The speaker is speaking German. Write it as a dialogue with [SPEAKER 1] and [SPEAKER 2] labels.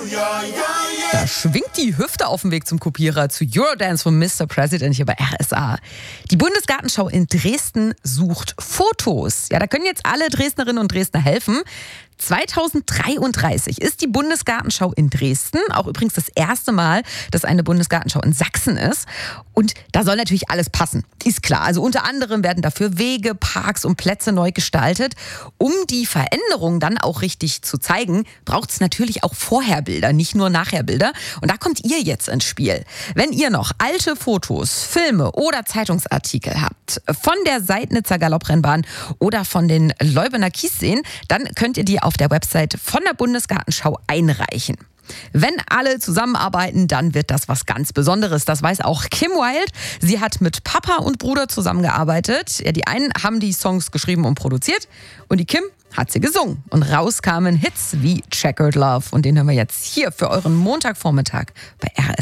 [SPEAKER 1] Da schwingt die Hüfte auf dem Weg zum Kopierer zu Eurodance von Mr. President hier bei RSA. Die Bundesgartenschau in Dresden sucht Fotos. Ja, da können jetzt alle Dresdnerinnen und Dresdner helfen. 2033 ist die Bundesgartenschau in Dresden. Auch übrigens das erste Mal, dass eine Bundesgartenschau in Sachsen ist. Und da soll natürlich alles passen. Ist klar. Also unter anderem werden dafür Wege, Parks und Plätze neu gestaltet. Um die Veränderungen dann auch richtig zu zeigen, braucht es natürlich auch Vorherbilder, nicht nur Nachherbilder. Und da kommt ihr jetzt ins Spiel. Wenn ihr noch alte Fotos, Filme oder Zeitungsartikel habt von der Seidnitzer Galopprennbahn oder von den Leubener Kiesseen, dann könnt ihr die auf der Website von der Bundesgartenschau einreichen. Wenn alle zusammenarbeiten, dann wird das was ganz Besonderes. Das weiß auch Kim Wilde. Sie hat mit Papa und Bruder zusammengearbeitet. Ja, die einen haben die Songs geschrieben und produziert und die Kim hat sie gesungen. Und raus kamen Hits wie Checkered Love. Und den hören wir jetzt hier für euren Montagvormittag bei RS.